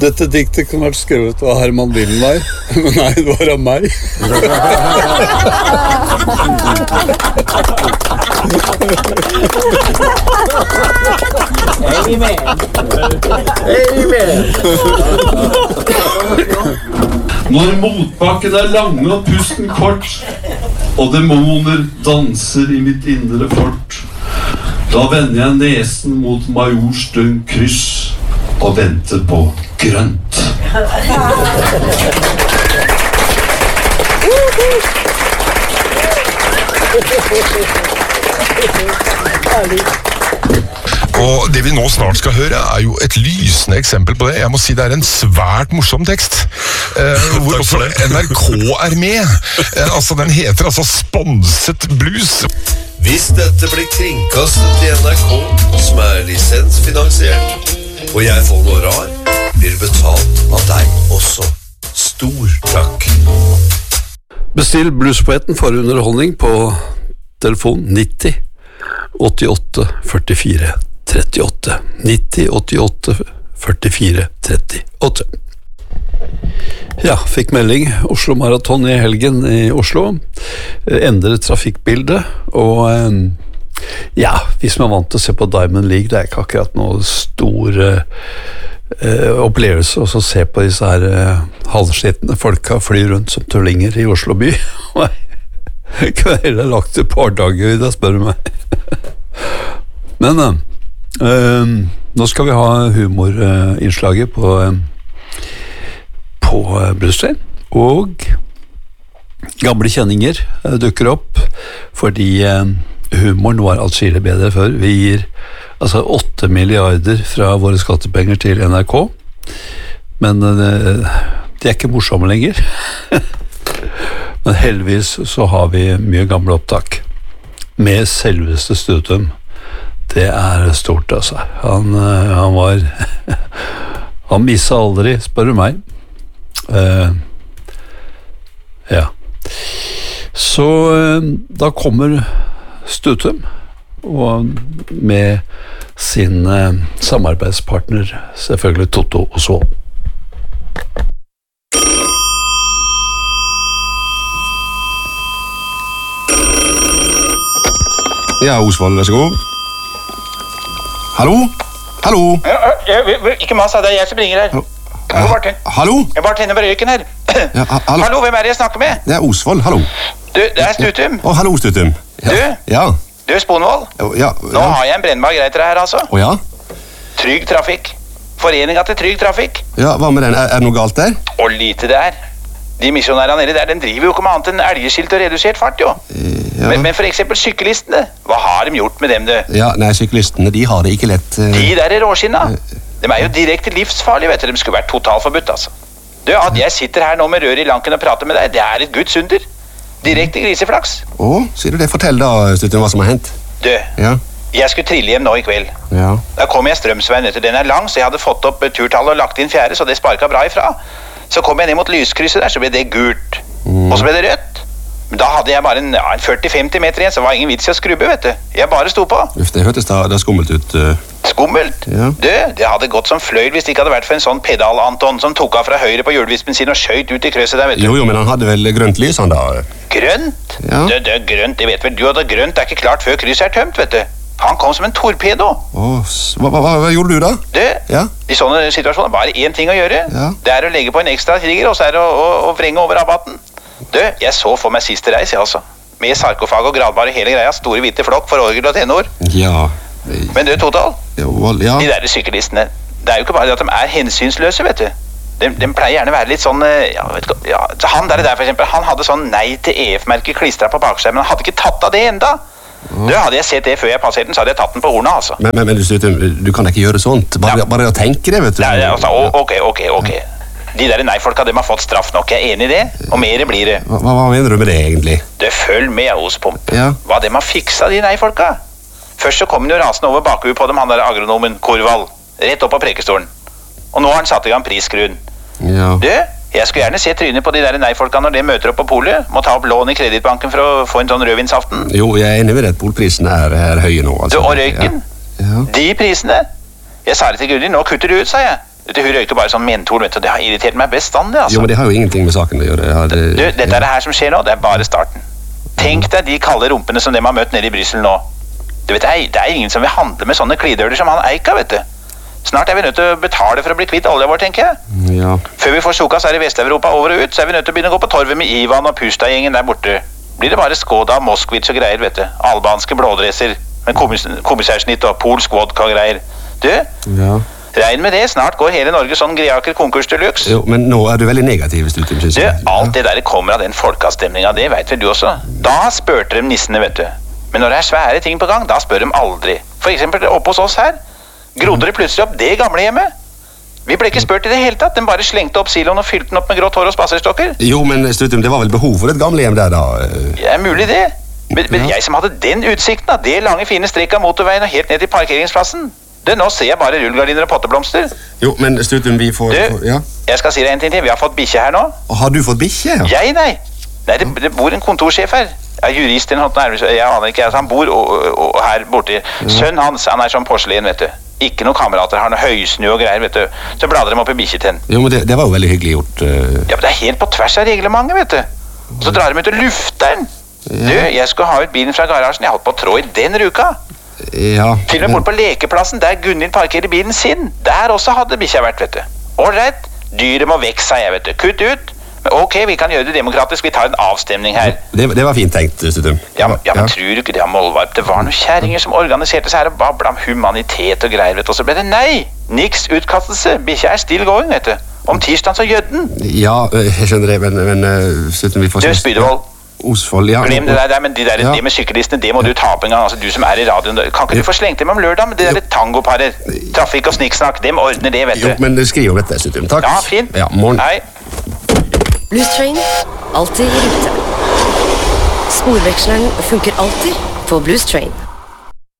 Dette diktet kan vært skrevet av Herman Willenvei, men nei, det var av meg. Når motbakken lange og pusten kort, og demoner danser i mitt indre fort, da vender jeg nesen mot Majorstuen kryss og venter på grønt. Og det vi nå snart skal høre jo et lysende eksempel på det. Jeg må si det en svært morsom tekst, hvor også NRK med. Altså den heter altså Sponset Blues. Hvis dette blir kringkastet i NRK, som lisensfinansiert, og jeg får noe rar, blir betalt av deg også. Stor takk. Bestill Bluespoeten for underholdning på telefon 90 88 44 38. 90 88 44 38. Ja, fikk melding. Oslo Marathon i helgen i Oslo. Endret trafikkbildet, og ja, hvis man er vant til å se på Diamond League, det ikke akkurat noe stor opplevelse å se på disse her halvskitne folka fly rundt som tullinger i Oslo by. Jeg kunne heller lagt et par dager i det, spør du meg. Men nå skal vi ha humorinnslaget på Bluestrain, og gamle kjenninger dukker opp, fordi humoren var atskillig bedre før. Vi gir altså 8 milliarder fra våre skattepenger til NRK, men de ikke morsomme lenger. Men heldigvis så har vi mye gamle opptak med selveste Stutum. Det stort, altså. Han var han misset aldri, spør du meg. Ja. Så da kommer Stutum, og med sin samarbeidspartner, selvfølgelig Toto Osvald. Ja, Osvald, vær så god. Hallo? Hallo? Ikke mas, det jeg som ringer her. Hallo? Jeg bare tenner ved røyken her. Ja, hallo, hvem det jeg snakker med? Det Osvald, hallo. Du, det Stutum. Hallo, Stutum. Ja. Du? Du, Sponvold. Ja. Nå har jeg en brennbar grei til deg her, altså. Ja? Trygg trafikk. Foreningen til Trygg Trafikk. Ja, hva med den? Det noe galt der? Og lite det De misjonærene nede der, den driver jo ikke med annet enn elgeskilt og redusert fart, jo. Ja. Men for eksempel syklistene, hva har de gjort med dem, du? Ja, nei, syklistene, de har det ikke lett. De der råskinna, de jo direkte livsfarlige, vet du. De skulle vært totalforbudt, altså. Du, at jeg sitter her nå med rør i lanken og prater med deg, det et Guds under. Direkte griseflaks. Sier du det? Fortell da, Stutum, hva som har hendt. Du, ja. Jeg skulle trille hjem nå i kveld. Ja. Da kom jeg strømsveien etter. Den lang, så jeg hadde fått opp turtallet og lagt inn fjerde, så det sparket bra ifra. Så kom jeg ned mot lyskrysset der, så ble det gult. Og så ble det rødt. Men da hadde jeg bare en 40-50 meter igjen, så var ingen vits i å skrubbe, vet du. Jeg bare sto på. Det hørtes da skummelt ut. Skummelt? Ja. Du, det hadde gått som fløyl hvis det ikke hadde vært for en sånn pedal-Anton som tok av fra høyre på hjulvispen sin og skjøyt ut i krysset der, vet du. Jo, men han hadde vel grønt lys, han da? Grønt? Ja. Det grønt, det vet vel du, at grønt ikke klart før krysset tømt, vet du. Han kom som en torpedo. Hva gjorde du da? Du, ja. I sånne situasjoner bare én ting å gjøre. Ja. Det å legge på en ekstra trigger, og så det å vrenge over rabatten. Du, jeg så for meg siste reis, jeg altså. Med sarkofag og gradbare hele greia, store hvite flokk for orgel og tenor. Ja. Men du, Total, ja. De der syklistene, det jo ikke bare at de hensynssløse, vet du. De pleier gjerne å være litt sånn, han der for eksempel, han hadde sånn nei til EF-merke klistret på bakskjermen, men han hadde ikke tatt av det enda. Du, hadde jeg sett det før jeg passerte den, så hadde jeg tatt den på hornet, altså. Men du kan ikke gjøre sånt. Bare å tenke det, vet du. Nei, altså, ok. De der nei-folka, de har fått straff nok. Jeg enig i det, og mer blir det. Hva mener du med det, egentlig? Det følg med, Ospump. Ja. Hva de har fiksa, de nei-folka? Først så kom han jo rasende over bakhuet på dem, han der agronomen, Korvald. Rett opp på prekestolen. Og nå har han satt i gang prisskruen. Ja. Du, jeg skulle gjerne se trynet på de der nei-folka når de møter opp på polet. Må ta opp lån i kredittbanken for å få en sånn rødvinsaften. Jo, jeg enig med det. Polprisene høye nå, altså. Du, og røyken? Ja. De prisene? Jeg sa det til Gudrun, nå kutter du ut, sa jeg. Hun røykte bare sånn mentol, vet du, det har irritert meg bestandig, altså. Jo, men det har jo ingenting med saken å gjøre. Du, dette er det her som skjer nå, det er bare starten. Tenk deg de kalde rumpene som dem har møtt nede i Bryssel nå. Du vet, det er ingen som vil handle med sånne klidøler som han Eika, vet du. Snart er vi nødt til å betale for å bli kvitt olja vår, tenker jeg. Ja. Før vi får sokas her i Vest-Europa over og ut, så er vi nødt til å begynne å gå på torvet med Ivan og Pusta-gjengen der borte. Blir det bare Skoda, Moskvits og greier, vet du. Albanske blådresser med kommissærsnitt og polsk vodka og greier. Du, Ja. regn med det, snart går hele Norge sånn Griaker konkurs deluxe. Jo, men nå er du veldig negativ, synes Du, jeg. alt det der kommer av den folkeavstemningen, det vet vel du også. Da spørte de nissene, vet du. Men når det er svære ting på gang, da spør de aldri. For eksempel oppe hos oss her, grodde det plutselig opp det gamle hjemmet. Vi ble ikke spurt i det hele tatt, de bare slengte opp siloen og fylte den opp med grått hår og spaserstokker. Jo, men Strutum, det var vel behov for et gamlehjem der, da? Det er mulig det. Men jeg som hadde den utsikten av det lange fine strekket av motorveien og helt ned til parkeringsplassen. Det, nå ser jeg bare rullgardiner og potteblomster. Jo, men Strutum, vi får... Du, Ja. jeg skal si deg en ting til. Vi har fått bikkje her nå. Og har du fått bikkje? Ja? Nei, det bor en kontorsjef her. Ja, jurist eller noe, jeg aner ikke. Altså, han bor her borte. Sønnen hans, han er som porselen, vet du. Ikke noen kamerater, har noe høysnø og greier, vet du. Så blader de opp i bikkjeten. Jo, men det var jo veldig hyggelig gjort. Ja, men det er helt på tvers av reglementet, vet du. Og så drar de ut og lufter den. Du, jeg skulle ha ut bilen fra garasjen. Jeg holdt på å trå i den ruka. Ja. Til og med bort på lekeplassen, der Gunhild parkerer bilen sin. Der også hadde bikkja vært, vet du. Ålreit, dyret må vekk, sa jeg, vet du. Kutt ut. Men ok, vi kan gjøre det demokratisk, vi tar en avstemning her. Det var fint tenkt, Strutum. Ja, men tror du ikke det, Målvarp? Det var noen kjæringer som organiserte seg her og babla om humanitet og greier, vet du. Og så ble det nei! Niks utkastelse. Bikkja er still going, vet du. Om tirsdagen så gjød den. Ja, jeg skjønner det, men Strutum, vi får... Du, Spydevold. Osfold, ja. Glem det der, men det med sykkelistene, det må du ta på en gang. Altså, du som er i radioen, kan ikke du få slengt dem om lørdag? Men det der tangoparet, trafikk og snikksnakk, dem ordner det, vet du. Jo, men skriv om dette, Strutum. Takk. Ja, fint. Ja, morgen. Hei. Blues Train, alltid i rute. Sporveksleren funker alltid på Blues Train.